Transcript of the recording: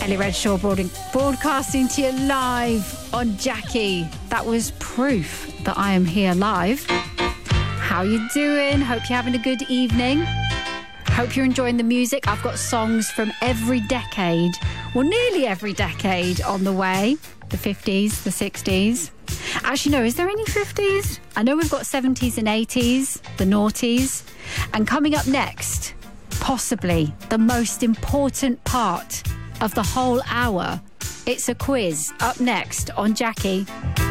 Ellie Redshaw broadcasting to you live on Jackie. That was proof that I am here live. How you doing? Hope you're having a good evening. Hope you're enjoying the music. I've got songs from every decade, well, nearly every decade on the way. The 50s, the 60s. Actually, no, is there any 50s? I know we've got 70s and 80s, the noughties. And coming up next, possibly the most important part of the whole hour. It's a quiz up next on Jackie.